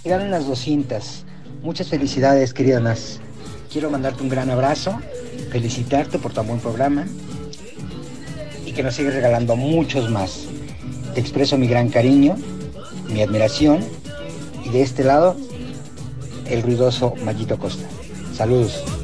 Llegaron las 200. Muchas felicidades, querida Nas. Quiero mandarte un gran abrazo, felicitarte por tan buen programa y que nos sigas regalando muchos más. Te expreso mi gran cariño, mi admiración y de este lado, el ruidoso Mayito Costa. Saludos.